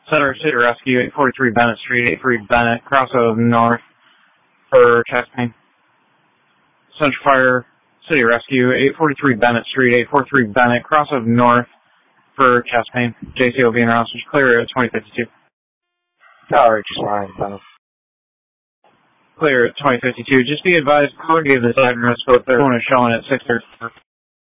Center City Rescue, 843 Bennett Street, 83 Bennett, Crossroads North for chest pain. Central Fire City Rescue, 843 Bennett Street, 843 Bennett, Crossroads North for chest pain. JCOV and Rossers clear at 2052. Alright, just line, both. Clear at 2052. Just be advised, quality of the diagnosis, both their phone is showing at 6:34.